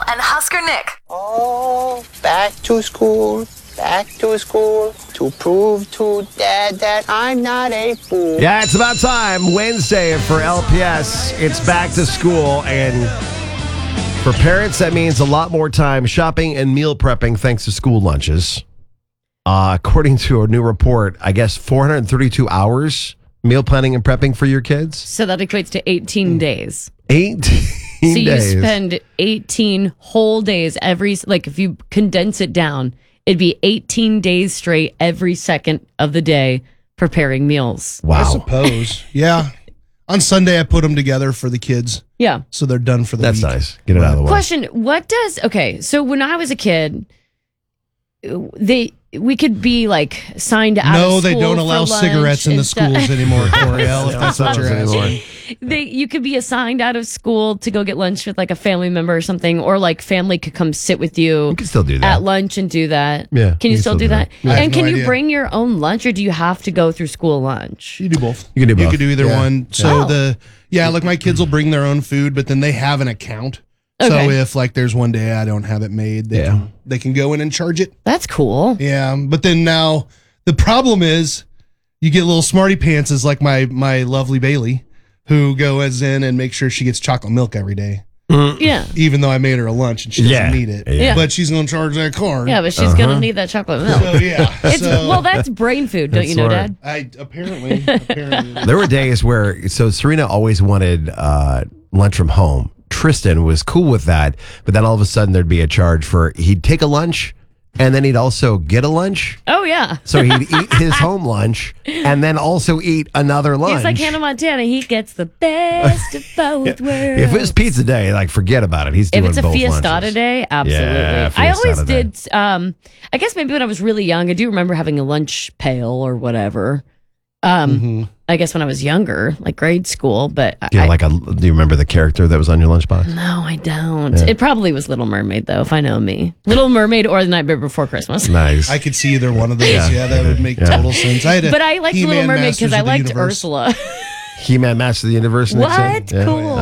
and Husker Nick. Oh, back to school to prove to Dad that I'm not a fool. Yeah, it's about time. Wednesday for LPS. It's back to school. And for parents, that means a lot more time shopping and meal prepping thanks to school lunches. According to a new report, I guess 432 hours meal planning and prepping for your kids. So that equates to 18 days. 18 So you days. spend 18 whole days if you condense it down, it'd be 18 days straight every second of the day preparing meals. Wow. I suppose. Yeah. On Sunday, I put them together for the kids. Yeah. So they're done for the That's week. nice. Get it out of the way. Question, so when I was a kid, we could be like signed out of school. No, they don't allow for lunch cigarettes in the and stuff. schools anymore, Coriel, if that's what you're asking. You could be assigned out of school to go get lunch with like a family member or something, or like family could come sit with you. You can still do that. At lunch and do that. Yeah, Can you still do that? I have And no can you idea. bring your own lunch, or do you have to go through school lunch? You do both. You can do both. You could do either Yeah. one. So Oh. like my kids will bring their own food, but then they have an account. Okay. So if like there's one day I don't have it made, they can go in and charge it. That's cool. Yeah, but then now the problem is you get little smarty pantses like my lovely Bailey, who goes in and makes sure she gets chocolate milk every day, Yeah. even though I made her a lunch and she doesn't Yeah. need it. Yeah. But she's going to charge that card. Yeah, but she's going to need that chocolate milk. So yeah, Well, that's brain food, don't you know, That's Dad? apparently. There were days where, so Serena always wanted lunch from home. Tristan was cool with that, but then all of a sudden there'd be a charge for, he'd take a lunch and then he'd also get a lunch. Oh, yeah. So he'd eat his home lunch and then also eat another lunch. He's like Hannah Montana. He gets the best of both worlds. If it's pizza day, like forget about it. He's doing If it's a both fiestada lunches. day, absolutely. Yeah, I always fiestada day. did. I guess maybe when I was really young, I do remember having a lunch pail or whatever. I guess when I was younger, like grade school, but Do you remember the character that was on your lunchbox? no, I don't. It probably was Little Mermaid, though, if I know me. Little Mermaid or The Nightmare Before Christmas. Nice. I could see either one of those. Yeah, that would make total sense. But I liked Little Mermaid because I liked Ursula. He-Man Master of the Universe. Nixon? What? Yeah. Cool.